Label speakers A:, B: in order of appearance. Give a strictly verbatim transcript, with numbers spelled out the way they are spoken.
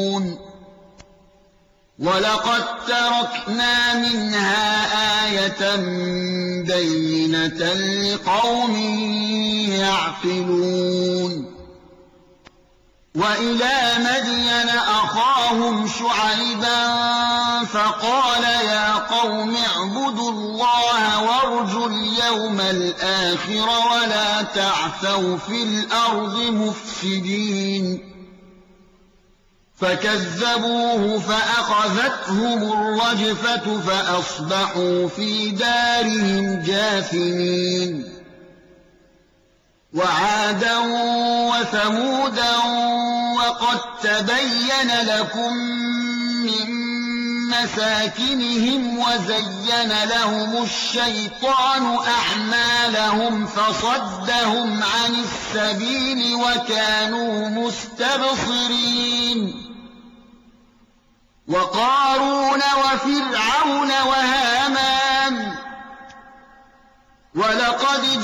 A: وَلَقَدْ تَرَكْنَا مِنْهَا آيَةً بَيِّنَةً لِقَوْمٍ يَعْقِلُونَ وَإِلَى مَدْيَنَ أَخَاهُمْ شُعَيْبًا فَقَالَ يَا قَوْمِ اعْبُدُوا اللَّهَ وَارْجُوا الْيَوْمَ الْآخِرَ وَلَا تَعْثَوْا فِي الْأَرْضِ مُفْسِدِينَ فَكَذَّبُوهُ فَأَخَذَتْهُمُ الرَّجْفَةُ فَأَصْبَحُوا فِي دَارِهِمْ جَاثِمِينَ وَعَادًا وَثَمُودًا وَقَدْ تَبَيَّنَ لَكُم مِّن مَّسَاكِنِهِمْ وَزَيَّنَ لَهُمُ الشَّيْطَانُ أَعْمَالَهُمْ فَصَدَّهُمْ عَنِ السَّبِيلِ وَكَانُوا مُسْتَبْصِرِينَ وَقَارُونَ وَفِرْعَوْنَ وَهَامَانَ وَلَقَدْ